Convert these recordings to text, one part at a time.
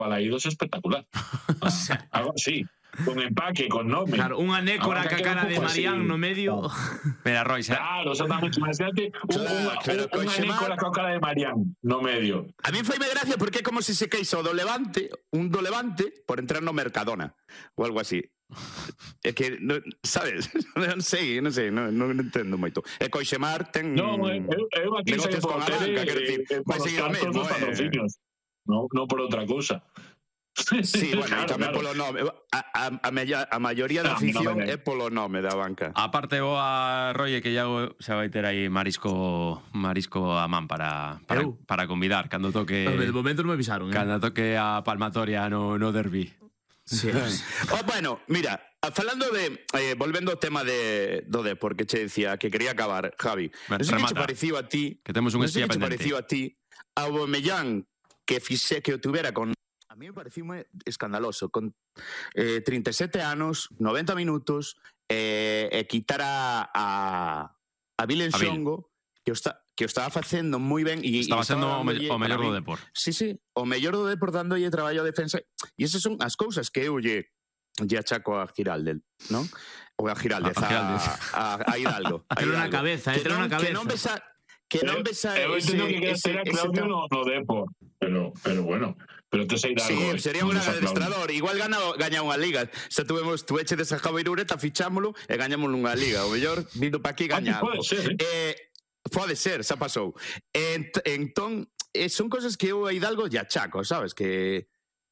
Balaídos espectacular. Algo así. Con empaque, con nombre. Claro, unha nécora ca cara de Marián no medio. Mira, Roy, claro, exactamente. Imagínate unha nécora ca cara de Marián no medio. A mí faime gracia porque é como se se queixo do Levante, do Levante, por entrar no Mercadona ou algo así. É que, sabes? non sei, non entendo moito. E Coixemar ten eu aquí sei por patrocinios, no por outra cousa. Sí, bueno, claro, tamén polo nome. A maioría da afición é polo nome da banca. Aparte boa, Roy, que ya se vai ter aí marisco a man para convidar cando toque. De momento non me avisaron, Cando toque a palmatoria no derbi. Sí. Bueno, mira, falando de volvendo ao tema do Depor que che decía que quería acabar, Javi. Non sei que che pareceu a ti, que temos un espía pendente. Pareceu a ti a Aubameyang que fixe que o tuvera con. A mí me pareció moi escandaloso con 37 anos, 90 minutos e quitara a Bill Ensongo que o estaba facendo moi ben e estaba sendo o mellor do Depor. Sí, o mellor do Depor dándolle traballo a defensa e esas son as cousas que eu lle achaco a Giraldez, non? Ou a Giraldez, a Hidalgo. Pero na cabeza, que non besa eu entendo que quere ser a Claudio no Depor, pero bueno. Pero te sei algo. Sí, sería un gran adestrador. Igual gaña unha liga. Se tú eches a Javi Irureta, fichámolo e gañamos unha liga. O mellor, vindo pa aquí, gañamos. Pode ser, xa pasou. Entón, son cosas que eu a Hidalgo lle achaco, sabes? Que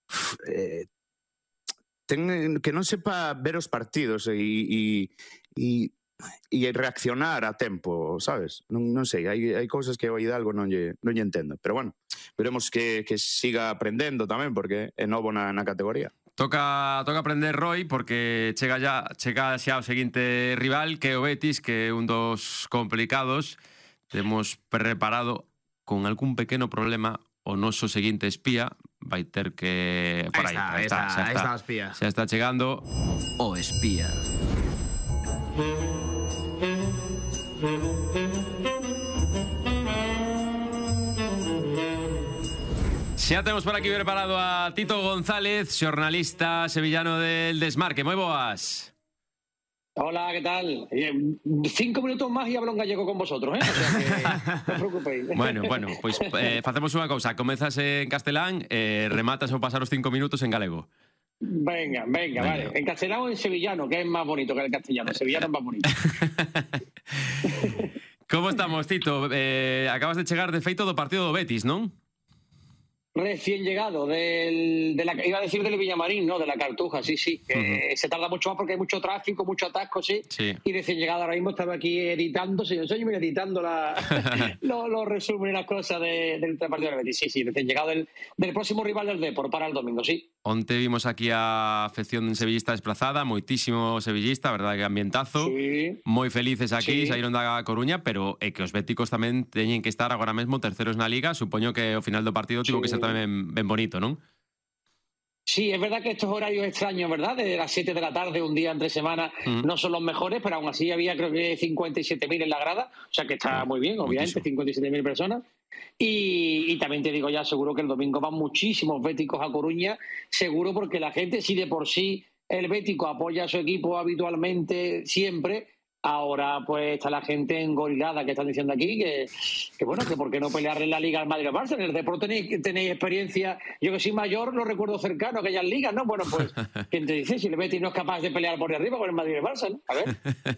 non sepa ver os partidos e reaccionar a tempo, sabes? Non sei, hai cousas que o Hidalgo non lle entendo. Pero bueno, veremos que siga aprendendo tamén, porque é novo na categoría. Toca aprender, Roy, porque chega xa o seguinte rival, que é o Betis, que é un dos complicados. Temos preparado con algún pequeno problema o noso seguinte espía. Vai ter que... Aí está o espía. Xa está chegando o espía. Xa temos por aquí preparado a Tito González, xornalista sevillano del Desmarque. Moi boas. Hola, ¿qué tal? 5 minutos más y hablo en gallego con vosotros, ¿eh? O sea que no os preocupéis. Bueno, pois facemos unha cousa. Comezas en castelán e rematas ao pasar os 5 minutos en galego. Venga, vale. En castelán o en sevillano, que es más bonito que el castellano. En sevillano es más bonito. Como estamos, Tito? Acabas de chegar de feito do partido do Betis, non? Recién llegado iba a decir del Villamarín, no, de la Cartuja, sí, que se tarda mucho más porque hay mucho tráfico, mucho atasco, sí. Y recién llegado ahora mismo estaba aquí editando, editando los resúmenes y las cosas del partido del Betis, sí, recién llegado del próximo rival del Depor para el domingo, sí. Onte vimos aquí a afección sevillista desplazada, moitísimo sevillista, verdad, que ambientazo, moi felices aquí, saíron da Coruña, pero é que os béticos tamén teñen que estar agora mesmo terceros na Liga, supoño que ao final do partido tivo que ser tamén ben bonito, ¿non? Sí, es verdad que estos horarios extraños, ¿verdad? De las 7 de la tarde, un día entre semana, no son los mejores, pero aún así había creo que 57.000 en la grada, o sea que está muy bien, obviamente, 57.000 personas. Y también te digo ya, seguro que el domingo van muchísimos béticos a Coruña, seguro porque la gente, si de por sí el bético apoya a su equipo habitualmente, siempre, ahora pues está la gente engorilada que están diciendo aquí que bueno, que por qué no pelear en la Liga al Madrid o Barça. En el deporte tenéis experiencia, yo que soy mayor lo recuerdo cercano, aquellas ligas, ¿no? Bueno, pues ¿quién te dice? Si el Betis no es capaz de pelear por arriba con el Madrid o el Barça, ¿no? A ver.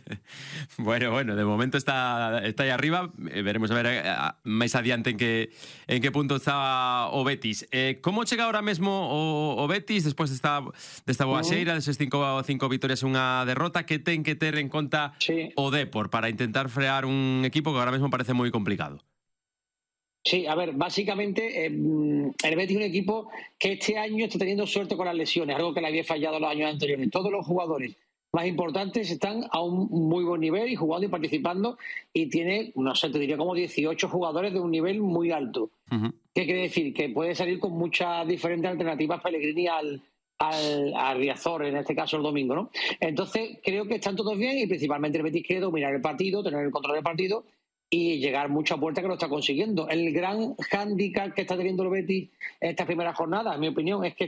Bueno, de momento está aí arriba, veremos a ver máis adiante en que punto está o Betis. Como chega ahora mesmo o Betis despois desta boa xeira, deses 5 vitorias e unha derrota? Que ten que ter en conta o Depor para intentar frear un equipo que ahora mismo parece muy complicado? Sí, a ver, básicamente el Betis es un equipo que este año está teniendo suerte con las lesiones, algo que le había fallado los años anteriores. Todos los jugadores más importantes están a un muy buen nivel y jugando y participando, y tiene, no sé, te diría como 18 jugadores de un nivel muy alto. ¿Qué quiere decir? Que puede salir con muchas diferentes alternativas Pellegrini al Riazor, en este caso el domingo, ¿no? Entonces creo que están todos bien y principalmente el Betis quiere dominar el partido, tener el control del partido y llegar mucho a puerta, que lo está consiguiendo. El gran hándicap que está teniendo el Betis en esta primera jornada, en mi opinión, es que